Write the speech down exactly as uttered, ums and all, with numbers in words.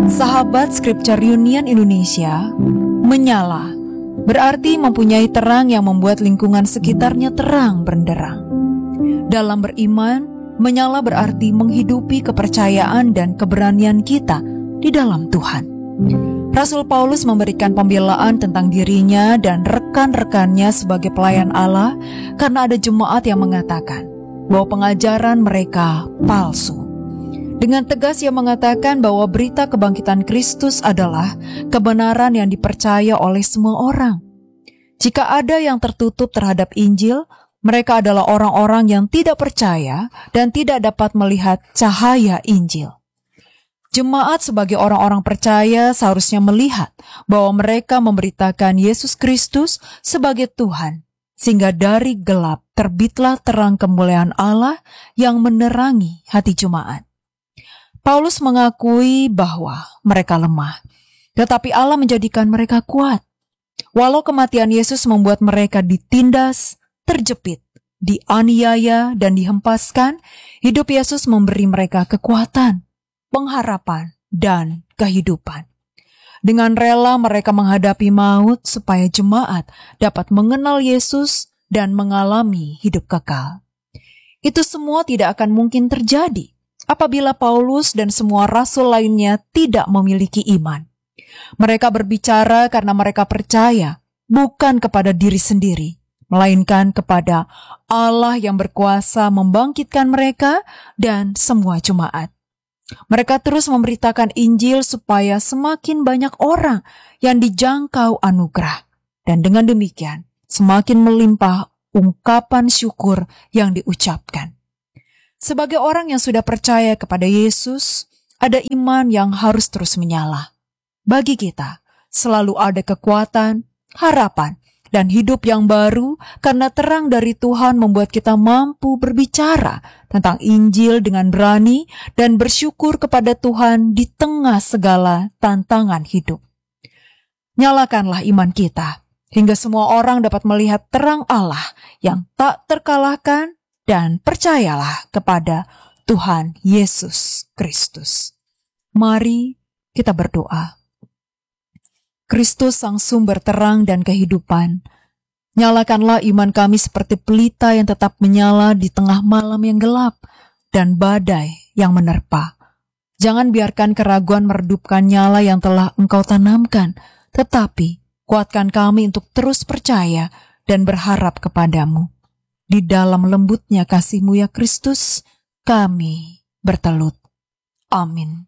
Sahabat Scripture Union Indonesia, menyala berarti mempunyai terang yang membuat lingkungan sekitarnya terang benderang. Dalam beriman, menyala berarti menghidupi kepercayaan dan keberanian kita di dalam Tuhan. Rasul Paulus memberikan pembelaan tentang dirinya dan rekan-rekannya sebagai pelayan Allah karena ada jemaat yang mengatakan bahwa pengajaran mereka palsu. Dengan tegas ia mengatakan bahwa berita kebangkitan Kristus adalah kebenaran yang dipercaya oleh semua orang. Jika ada yang tertutup terhadap Injil, mereka adalah orang-orang yang tidak percaya dan tidak dapat melihat cahaya Injil. Jemaat sebagai orang-orang percaya seharusnya melihat bahwa mereka memberitakan Yesus Kristus sebagai Tuhan, sehingga dari gelap terbitlah terang kemuliaan Allah yang menerangi hati jemaat. Paulus mengakui bahwa mereka lemah, tetapi Allah menjadikan mereka kuat. Walau kematian Yesus membuat mereka ditindas, terjepit, dianiaya, dan dihempaskan, hidup Yesus memberi mereka kekuatan, pengharapan, dan kehidupan. Dengan rela mereka menghadapi maut supaya jemaat dapat mengenal Yesus dan mengalami hidup kekal. Itu semua tidak akan mungkin terjadi apabila Paulus dan semua rasul lainnya tidak memiliki iman. Mereka berbicara karena mereka percaya bukan kepada diri sendiri, melainkan kepada Allah yang berkuasa membangkitkan mereka dan semua jemaat. Mereka terus memberitakan Injil supaya semakin banyak orang yang dijangkau anugerah. Dan dengan demikian, semakin melimpah ungkapan syukur yang diucapkan. Sebagai orang yang sudah percaya kepada Yesus, ada iman yang harus terus menyala. Bagi kita, selalu ada kekuatan, harapan, dan hidup yang baru karena terang dari Tuhan membuat kita mampu berbicara tentang Injil dengan berani dan bersyukur kepada Tuhan di tengah segala tantangan hidup. Nyalakanlah iman kita, hingga semua orang dapat melihat terang Allah yang tak terkalahkan, dan percayalah kepada Tuhan Yesus Kristus. Mari kita berdoa. Kristus sang sumber terang dan kehidupan, nyalakanlah iman kami seperti pelita yang tetap menyala di tengah malam yang gelap dan badai yang menerpa. Jangan biarkan keraguan meredupkan nyala yang telah Engkau tanamkan, tetapi kuatkan kami untuk terus percaya dan berharap kepadamu. Di dalam lembutnya kasih-Mu ya Kristus, kami bertelut. Amin.